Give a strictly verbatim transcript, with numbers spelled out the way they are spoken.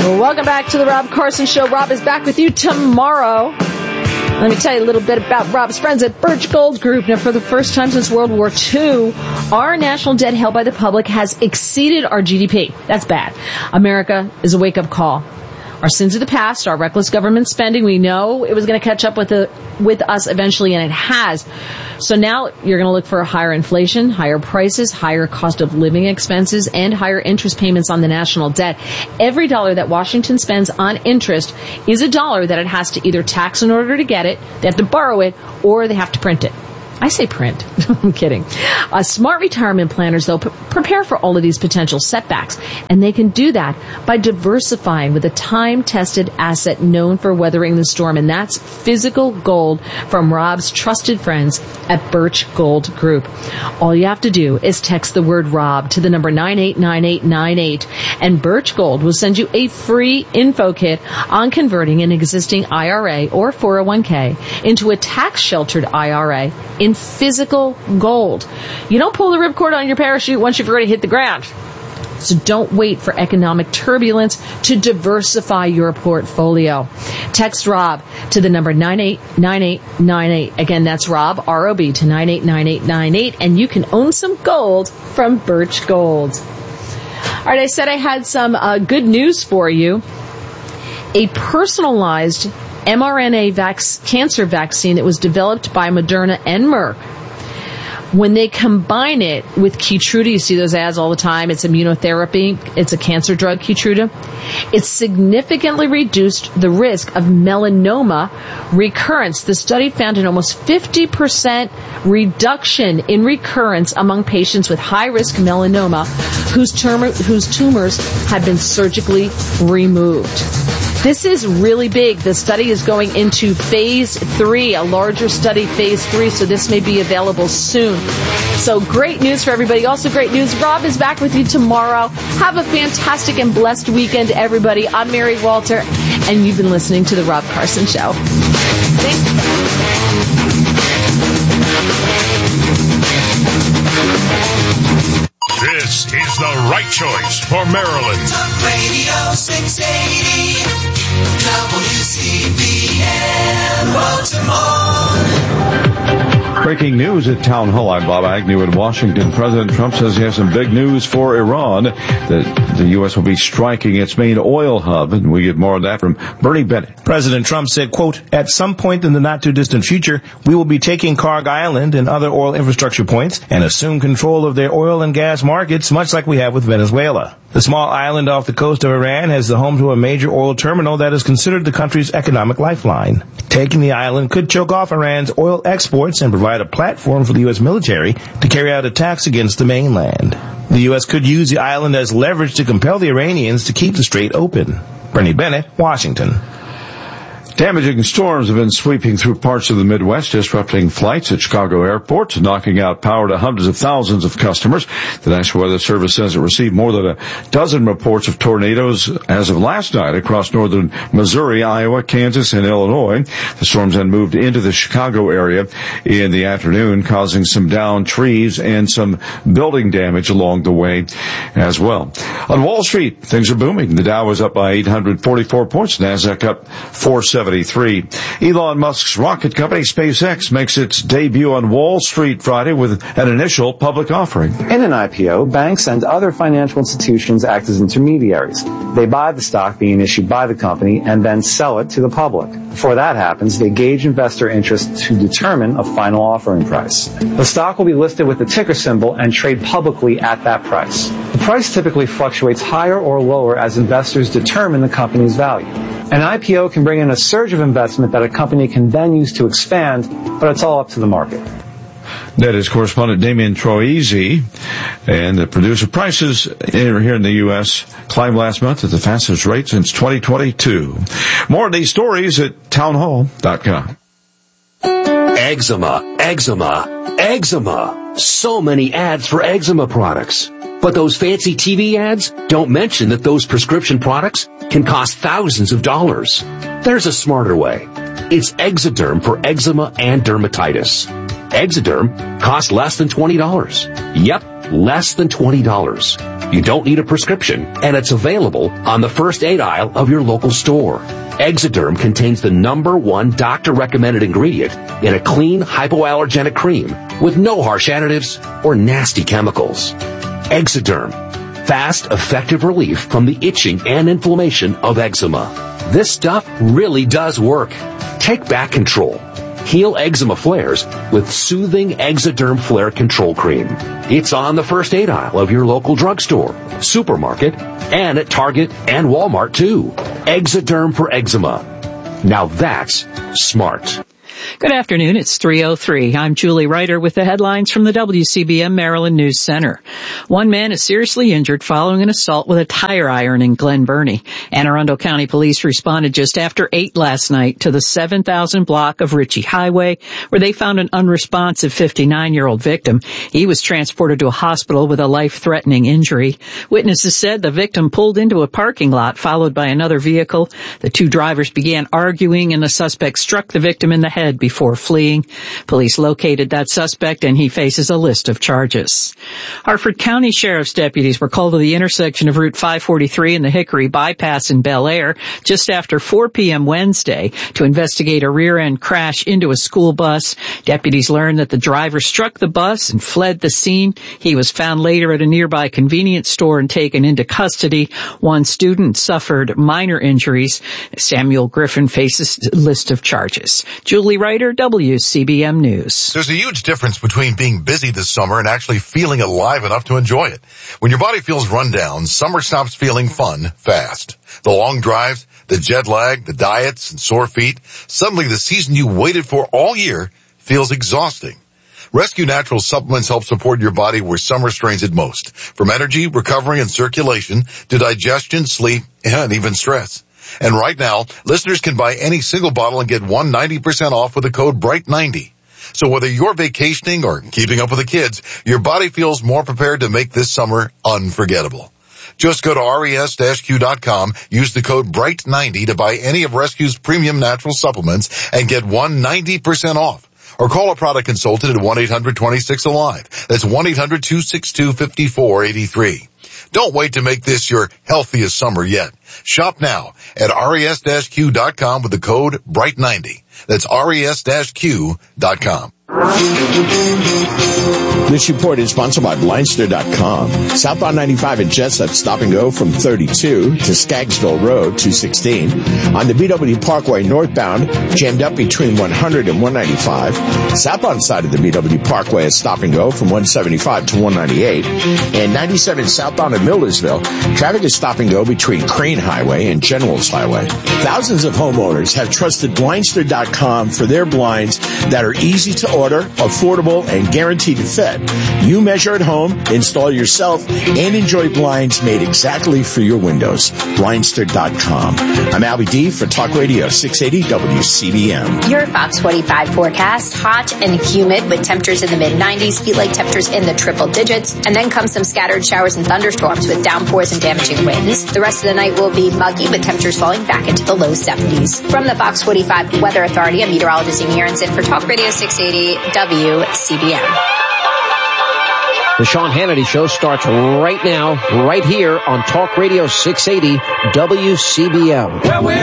Well, welcome back to the Rob Carson Show. Rob is back with you tomorrow. Let me tell you a little bit about Rob's friends at Birch Gold Group. Now, for the first time since World War Two, our national debt held by the public has exceeded our G D P. That's bad. America is a wake-up call. Our sins of the past, our reckless government spending, we know it was going to catch up with the, with us eventually, and it has. So now you're going to look for higher inflation, higher prices, higher cost of living expenses, and higher interest payments on the national debt. Every dollar that Washington spends on interest is a dollar that it has to either tax in order to get it, they have to borrow it, or they have to print it. I say print. I'm kidding. Uh, smart retirement planners, though, p- prepare for all of these potential setbacks. And they can do that by diversifying with a time-tested asset known for weathering the storm. And that's physical gold from Rob's trusted friends at Birch Gold Group. All you have to do is text the word Rob to the number nine eight nine eight nine eight. And Birch Gold will send you a free info kit on converting an existing I R A or four oh one k into a tax-sheltered I R A in physical gold. You don't pull the ripcord on your parachute once you've already hit the ground. So don't wait for economic turbulence to diversify your portfolio. Text Rob to the number nine eight nine eight nine eight. Again, that's Rob, R O B, to nine eight nine eight nine eight, and you can own some gold from Birch Gold. All right, I said I had some uh, good news for you. A personalized mRNA vac- cancer vaccine that was developed by Moderna and Merck. When they combine it with Keytruda, you see those ads all the time, it's immunotherapy, it's a cancer drug, Keytruda, it significantly reduced the risk of melanoma recurrence. The study found an almost fifty percent reduction in recurrence among patients with high-risk melanoma whose, tumor, whose tumors had been surgically removed. This is really big. The study is going into phase three, a larger study, phase three, so this may be available soon. So great news for everybody. Also great news, Rob is back with you tomorrow. Have a fantastic and blessed weekend, everybody. I'm Mary Walter, and you've been listening to The Rob Carson Show. Thanks. This is the right choice for Maryland. Talk Radio six eighty, W C B M Baltimore. Breaking news at Town Hall. I'm Bob Agnew in Washington. President Trump says he has some big news for Iran, that the U S will be striking its main oil hub. And we get more of that from Bernie Bennett. President Trump said, quote, at some point in the not-too-distant future, we will be taking Karg Island and other oil infrastructure points and assume control of their oil and gas markets, much like we have with Venezuela. The small island off the coast of Iran has the home to a major oil terminal that is considered the country's economic lifeline. Taking the island could choke off Iran's oil exports and provide a platform for the U S military to carry out attacks against the mainland. The U S could use the island as leverage to compel the Iranians to keep the strait open. Bernie Bennett, Washington. Damaging storms have been sweeping through parts of the Midwest, disrupting flights at Chicago Airport, knocking out power to hundreds of thousands of customers. The National Weather Service says it received more than a dozen reports of tornadoes as of last night across northern Missouri, Iowa, Kansas, and Illinois. The storms then moved into the Chicago area in the afternoon, causing some downed trees and some building damage along the way as well. On Wall Street, things are booming. The Dow was up by eight hundred forty-four points, NASDAQ up four seventy-three. Elon Musk's rocket company, SpaceX, makes its debut on Wall Street Friday with an initial public offering. In an I P O, banks and other financial institutions act as intermediaries. They buy the stock being issued by the company and then sell it to the public. Before that happens, they gauge investor interest to determine a final offering price. The stock will be listed with the ticker symbol and trade publicly at that price. The price typically fluctuates higher or lower as investors determine the company's value. An I P O can bring in a surge of investment that a company can then use to expand, but it's all up to the market. That is correspondent Damien Troisi. And the producer prices here in the U S climbed last month at the fastest rate since twenty twenty-two. More of these stories at townhall dot com. Eczema, eczema, eczema. So many ads for eczema products. But those fancy T V ads don't mention that those prescription products can cost thousands of dollars. There's a smarter way. It's Exoderm for eczema and dermatitis. Exoderm costs less than twenty dollars. Yep, less than twenty dollars. You don't need a prescription, and it's available on the first aid aisle of your local store. Exoderm contains the number one doctor-recommended ingredient in a clean, hypoallergenic cream with no harsh additives or nasty chemicals. Exoderm. Fast, effective relief from the itching and inflammation of eczema. This stuff really does work. Take back control. Heal eczema flares with soothing Exoderm Flare Control Cream. It's on the first aid aisle of your local drugstore, supermarket, and at Target and Walmart too. Exoderm for eczema. Now that's smart. Good afternoon. It's three oh three. I'm Julie Ryder with the headlines from the W C B M Maryland News Center. One man is seriously injured following an assault with a tire iron in Glen Burnie. Anne Arundel County Police responded just after eight last night to the seven thousand block of Ritchie Highway, where they found an unresponsive fifty-nine-year-old victim. He was transported to a hospital with a life-threatening injury. Witnesses said the victim pulled into a parking lot, followed by another vehicle. The two drivers began arguing, and the suspect struck the victim in the head before fleeing. Police located that suspect, and he faces a list of charges. Harford County Sheriff's deputies were called to the intersection of Route five forty-three and the Hickory Bypass in Bel Air just after four p.m. Wednesday to investigate a rear-end crash into a school bus. Deputies learned that the driver struck the bus and fled the scene. He was found later at a nearby convenience store and taken into custody. One student suffered minor injuries. Samuel Griffin faces a list of charges. Julie Ryder, W C B M News. There's a huge difference between being busy this summer and actually feeling alive enough to enjoy it. When your body feels run down, summer stops feeling fun fast. The long drives, the jet lag, the diets, and sore feet, suddenly the season you waited for all year feels exhausting. Rescue Natural Supplements help support your body where summer strains it most. From energy, recovery, and circulation to digestion, sleep, and even stress. And right now, listeners can buy any single bottle and get one ninety percent off with the code bright ninety. So whether you're vacationing or keeping up with the kids, your body feels more prepared to make this summer unforgettable. Just go to R E S Q dot com, use the code bright ninety to buy any of Rescue's premium natural supplements and get one ninety percent off. Or call a product consultant at one eight hundred twenty-six alive. That's one eight hundred two six two five four eight three. Don't wait to make this your healthiest summer yet. Shop now at R E S Q dot com with the code bright ninety. That's R E S Q dot com. This report is sponsored by Blindster dot com. Southbound ninety-five at Jessup, stop and go from thirty-two to Skaggsville Road, two sixteen. On the B W Parkway northbound, jammed up between one hundred and one ninety-five. Southbound side of the B W Parkway is stop and go from one seventy-five to one ninety-eight. And ninety-seven southbound at Millersville, traffic is stop and go between Crane Highway and Generals Highway. Thousands of homeowners have trusted Blindster dot com for their blinds that are easy to order, affordable, and guaranteed to fit. You measure at home, install yourself, and enjoy blinds made exactly for your windows. Blindster dot com. I'm Albie D for Talk Radio six eighty W C B M. Your Fox forty-five forecast, hot and humid with temperatures in the mid nineties, heat like temperatures in the triple digits, and then comes some scattered showers and thunderstorms with downpours and damaging winds. The rest of the night will be muggy with temperatures falling back into the low seventies. From the Fox forty-five Weather Authority, I'm meteorologist Amy Aronson for Talk Radio six eighty W C B M. The Sean Hannity Show starts right now, right here on Talk Radio six eighty W C B M. Well, we're